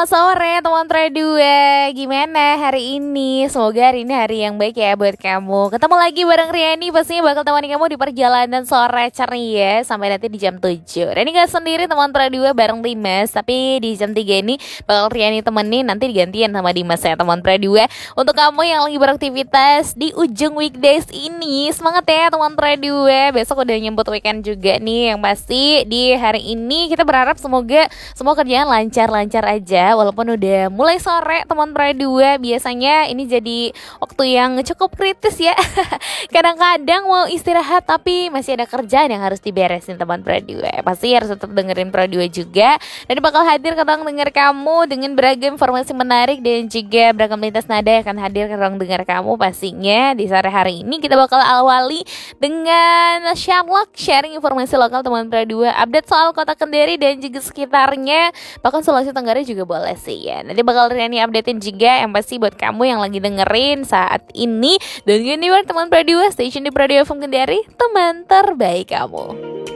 Selamat sore teman Tra 2. Gimana hari ini? Semoga hari ini hari yang baik ya buat kamu. Ketemu lagi bareng Riani, pastinya bakal temani kamu di perjalanan sore ceria sampai nanti di jam 7. Riani gak sendiri teman Tra 2 bareng Dimas, tapi di jam 3 ini bakal Riani temenin, nanti digantian sama Dimas ya teman Tra 2. Untuk kamu yang lagi beraktivitas di ujung weekdays ini, semangat ya teman Tra 2. Besok udah nyebut weekend juga nih. Yang pasti di hari ini kita berharap semoga semua kerjaan lancar-lancar aja, walaupun udah mulai sore teman Pra 2. Biasanya ini jadi waktu yang cukup kritis ya. Kadang-kadang mau istirahat tapi masih ada kerjaan yang harus diberesin teman Pra 2. Pasti harus tetap dengerin Pra 2 juga. Dan bakal hadir ke ruang dengar kamu dengan beragam informasi menarik dan juga beragam lintas nada yang akan hadir ke ruang dengar kamu. Pastinya di sore hari ini kita bakal awali dengan Sherlock sharing informasi lokal teman Pra 2, update soal kota Kendari dan juga sekitarnya, bahkan Sulawesi Tenggara juga boleh sih ya. Nanti bakal Riani updatein juga yang pasti buat kamu yang lagi dengerin saat ini. Dan gini teman Pra 2, station di Pra 2 FM Kendari, teman terbaik kamu.